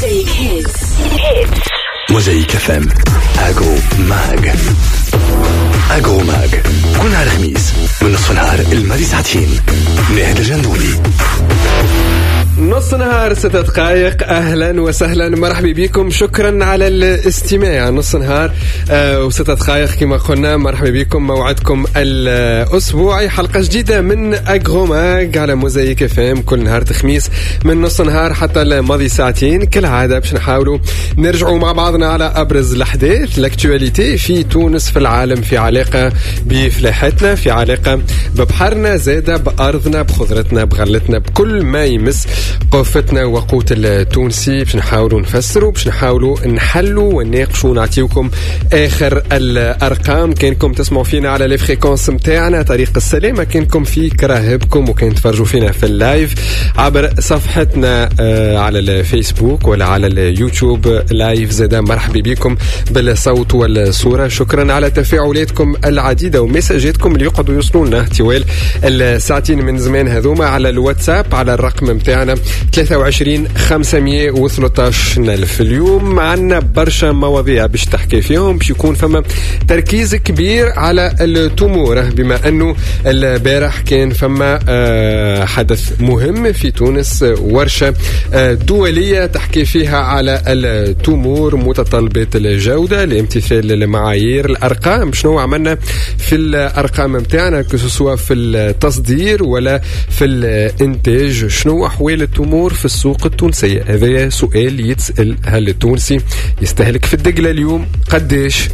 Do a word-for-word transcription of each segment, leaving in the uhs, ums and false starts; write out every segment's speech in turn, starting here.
Mosaic Hits. Mosaic إف إم. أجرو ماج أجرو ماج كل نهار خميس من نصف نهار الماضي ساعتين. نهد الجندولي نص نهار ستة دقائق. أهلا وسهلا مرحبا بكم. شكرا على الاستماع. نص نهار آه وستة دقائق كما قلنا. مرحبا بكم. موعدكم الأسبوعي حلقة جديدة من أغروماج على موزايك إف إم كل نهار خميس من نص نهار حتى الماضي ساعتين. كالعادة باش نحاولوا نرجعوا مع بعضنا على أبرز الأحداث لاكتواليتي في تونس في العالم، في علاقة بفلاحتنا، في علاقة ببحرنا، زادة بأرضنا، بخضرتنا، بغلتنا، بكل ما يمس قوفتنا وقوت التونسي. باش نحاولوا نفسروا، باش نحاولوا نحلوا ونناقشوا ونعطيكم اخر الارقام. كانكم تسمعوا فينا على لي فريكونس نتاعنا طريق السلامه، كانكم في كراهبكم وكان تفرجوا فينا في اللايف عبر صفحتنا على الفيسبوك ولا على اليوتيوب لايف. زادا مرحبا بكم بالصوت والصوره. شكرا على تفاعلاتكم العديده ومساجاتكم اللي يقعدوا يوصلوا لنا طوال الساعتين من زمان هذوما على الواتساب على الرقم نتاعنا ثلاثة وعشرين خمسمية وثلاثة ألف. اليوم عنا برشا مواضيع باش تحكي فيهم. باش يكون فما تركيز كبير على التمور، بما انه البارح كان فما حدث مهم في تونس، ورشة دولية تحكي فيها على التمور، متطلبات الجودة لامتثال المعايير، الأرقام، شنو عملنا في الأرقام متاعنا كسوا في التصدير ولا في الإنتاج، شنو أحوال التمور في السوق التونسية. هذا سؤال يتسأل. هل التونسي يستهلك في الدقلة اليوم قديش؟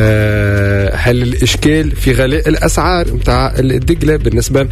أه هل الإشكال في غلاء الأسعار متاع الدقلة بالنسبة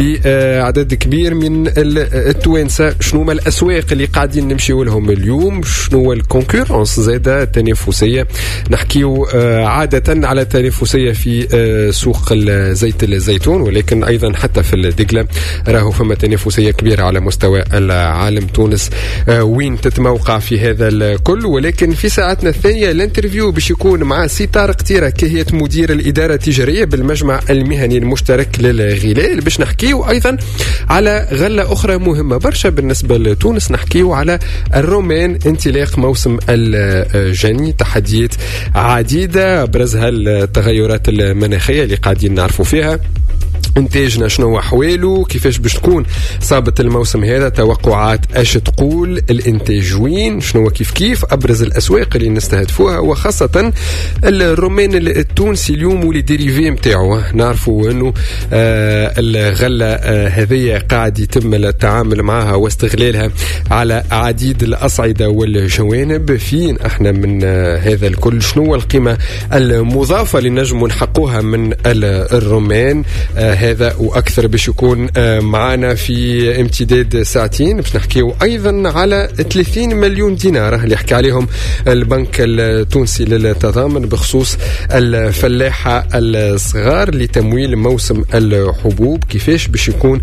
لعدد كبير من التوانسة؟ شنو ما الأسواق اللي قاعدين نمشيو لهم اليوم؟ شنو الكونكورنس زادة التنافسية؟ نحكيو أه عادة على التنافسية في أه سوق الزيت الزيتون، ولكن أيضا حتى في الدقلة راهو فما تنافسية كبيرة على مستوى العالم. تونس وين تتموقع في هذا الكل؟ ولكن في ساعتنا الثانية الانترفيو باش يكون مع سي طارق تيرة، كهية مدير الإدارة التجارية بالمجمع المهني المشترك للغلال. باش نحكيو أيضا على غلة أخرى مهمة برشا بالنسبة لتونس، نحكيو على الرومان، انطلاق موسم الجني، تحديات عديدة أبرزها التغيرات المناخية اللي قاعدين نعرفوا فيها، انتاجنا شنو احواله، كيفاش باش تكون صابة الموسم هذا، توقعات اش تقول، الانتاج وين، شنو كيف كيف ابرز الاسواق اللي نستهدفوها، وخاصة الرومان التونسي اليوم واللي ديريفي نتاعو. نعرفوا انه آه الغلة آه هذه قاعد يتم التعامل معها واستغلالها على عديد الاصعدة والجوانب. فين احنا من آه هذا الكل؟ شنو القيمة المضافة اللي نجموا نحقوها من الرومان آه هذا وأكثر باش يكون معنا في امتداد ساعتين. باش نحكيو أيضا على ثلاثين مليون دينار اللي حكى عليهم البنك التونسي للتضامن بخصوص الفلاحة الصغار لتمويل موسم الحبوب. كيفاش باش يكون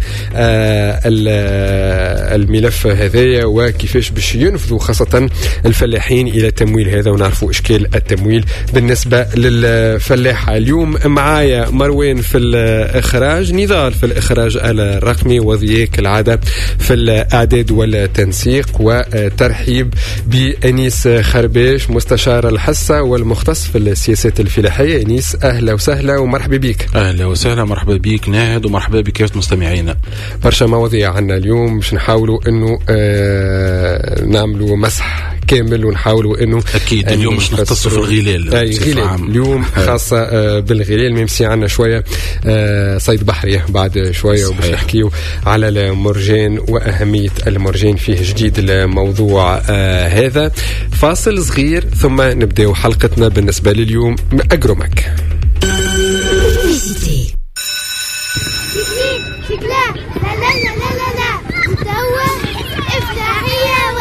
الملف هذايا وكيفاش باش ينفذوا خاصة الفلاحين إلى التمويل هذا، ونعرفوا إشكال التمويل بالنسبة للفلاحة. اليوم معايا مروان في الإخراج، نضال في الإخراج الرقمي، وضياء كالعادة في الإعداد والتنسيق، وترحيب بأنيس خرباش مستشار الحصة والمختص في السياسات الفلاحية. أنيس أهلا وسهلا ومرحبا بك. أهلا وسهلا، مرحبا بك ناهد، ومرحبا بك مستمعينا. برشا مواضيع عنا اليوم، باش نحاولوا أنه آه نعملوا مسح كامل ونحاولوا انه اكيد اليوم مش نختصر في الغلال. اي غلال اليوم خاصه آه بالغلال، ميمسي عنا شويه آه صيد بحري بعد شويه، وباش نحكيو على المرجان واهميه المرجان فيه جديد الموضوع آه هذا. فاصل صغير ثم نبداو حلقتنا بالنسبه لليوم أغروماك. شكلها لا لا لا